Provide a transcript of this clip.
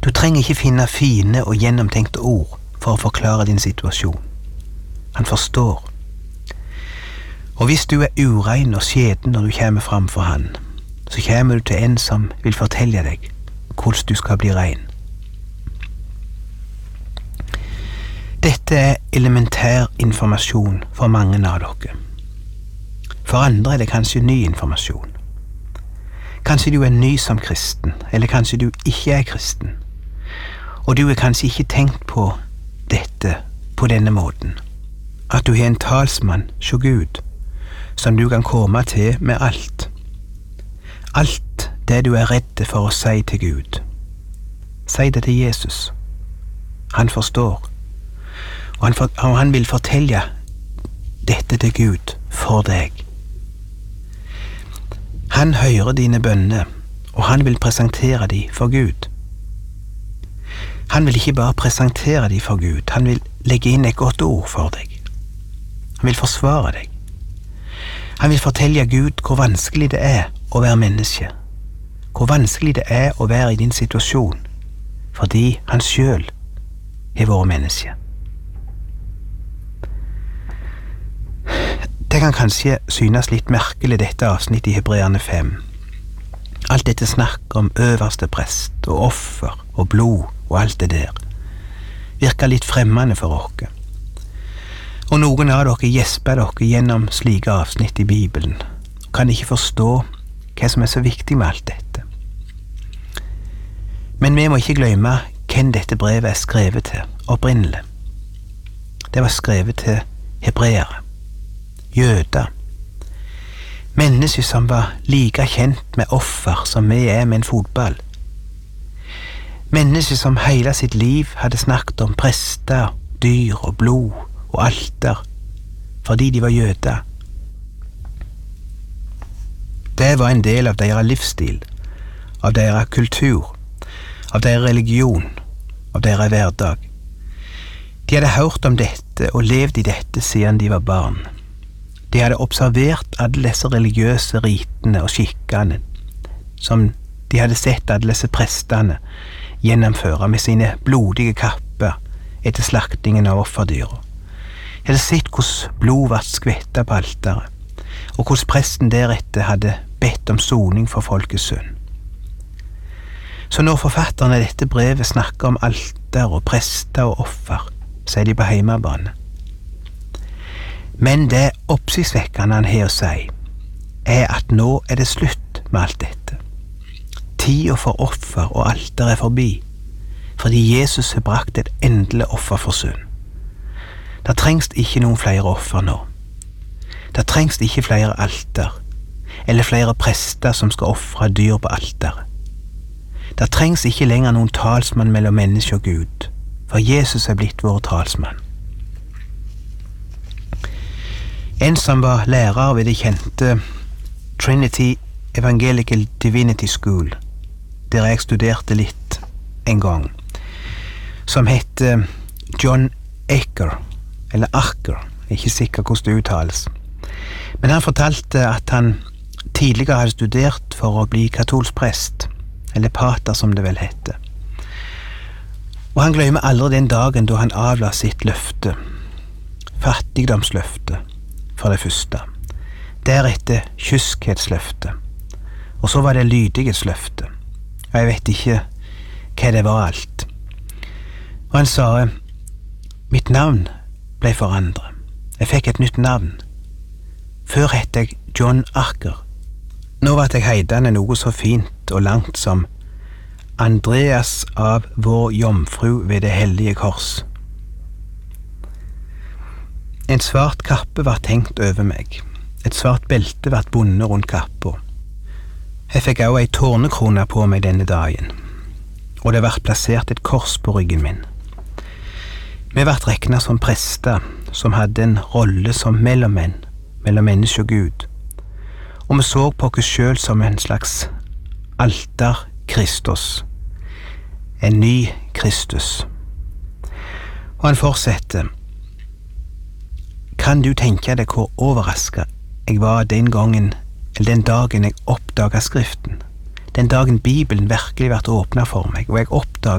Du trenger ikke finne fine og gjennomtenkte ord for å forklare din situasjon. Han forstår. Og hvis du er urein og skjeden når du kommer fram for han, så kommer du til en som vil fortelle deg hvordan du skal bli rein. Dette er elementær informasjon for mange av dere. For andre er det kanskje ny informasjon. Kanskje du er ny som kristen, eller kanskje du ikke er kristen. Og du er kanskje ikke tenkt på dette på denne måten. At du har en talsmann hos Gud, som du kan komme til med alt. Alt det du er redd for å si til Gud. Si det til Jesus. Han forstår. Og han vil fortelle dette til Gud for deg. Han hører dine bønner, og han vil presentere dem for Gud. Han vil ikke bare presentere dem for Gud, han vil legge inn et godt ord for deg. Han vil forsvare deg. Han vil fortelle Gud hvor vanskelig det er å være menneske, hvor vanskelig det er å være i din situasjon, fordi han selv har vært menneske. Det kan kanskje synes litt merkelig dette avsnittet i Hebreerne 5. Alt dette snakk om øverste prest og offer og blod og alt det der virker litt fremmende for oss. Og noen av dere gjesper dere gjennom slike avsnitt i Bibelen og kan ikke forstå hva som er så viktig med alt dette. Men vi må ikke glemme hvem dette brevet er skrevet til opprinnelig. Det var skrevet til hebreere, jøder, mennesker som var like kjent med offer som vi er med en fotball. Mennesker som hele sitt liv hadde snakket om prester, dyr og blod og alter, fordi de var jøder. Det var en del av deres livsstil, av deres kultur, av deres religion, av deres hverdag. De hadde hørt om dette og levd i dette siden de var barn. De hadde observert alle disse religiøse ritene og skikkene som de hadde sett alle disse prestene gjennomføre med sine blodige kapper etter slaktingen av offerdyra. De hadde sett hvordan blod ble skvettet på alteret, og hvordan presten deretter hadde bedt om soning for folkets synd. Så når forfatterne i dette brevet snakker om alter og prester og offer, så er de på heimebane. Men det oppsiktsvekkende han har å si, er at nå er det slutt med alt dette. Tida for offer og alter er forbi, fordi Jesus har brakt et endelig offer for synd. Det trengs ikke noen flere offer nå. Det trengs ikke flere alter, eller flere prester som skal offre dyr på alteret. Det trengs ikke lenger noen talsmann mellom menneske og Gud, for Jesus er blitt vår talsmann. En som var lærer ved det kjente Trinity Evangelical Divinity School, der jeg studerte litt en gang, som het John Aker, eller Aker, jeg er ikke sikker hvordan det uttales. Men han fortalte at han tidligere hadde studert for å bli katolsk prest, eller pater som det vel hette. Og han glemmer aldri den dagen da han avla sitt løfte, fattigdomsløfte, for det første. Deretter kyskhetsløfte, og så var det lydighetsløfte. Og jeg vet ikke hva det var alt. Og han sa, mitt navn ble forandret. Jeg fikk et nytt navn. Før het jeg John Aker. Nå ble jeg heidende noe så fint og langt som Andreas av vår jomfru ved det hellige kors. En svart kappe var tenkt over meg. Et svart belte var bundet rundt kappa. Jeg fikk også ei tårnekrone på meg denne dagen, og det ble plassert et kors på ryggen min. Vi ble regnet som prester som hadde en rolle som mellommenn mellom menneske og Gud, og vi så på oss selv som en slags alter Kristus, en ny Kristus. Og han fortsetter, kan du tenke deg hvor overrasket jeg var den gangen, eller den dagen jeg oppdaget Skriften, den dagen Bibelen virkelig ble åpnet for meg, og jeg oppdaget